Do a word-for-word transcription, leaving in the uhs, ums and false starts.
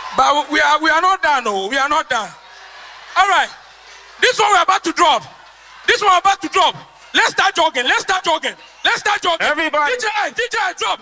But we are we are not done, no, we are not done. All right. This one we're about to drop. This one we're about to drop. Let's start jogging. Let's start jogging. Let's start jogging. Everybody. D J, D J, drop.